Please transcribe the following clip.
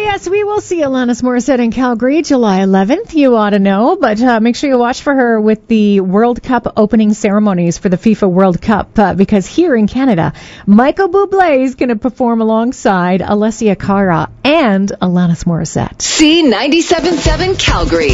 Yes, we will see Alanis Morissette in Calgary July 11th. You ought to know, but make sure you watch for her with the World Cup opening ceremonies for the FIFA World Cup, because here in Canada, Michael Bublé is going to perform alongside Alessia Cara and Alanis Morissette. C97.7 Calgary.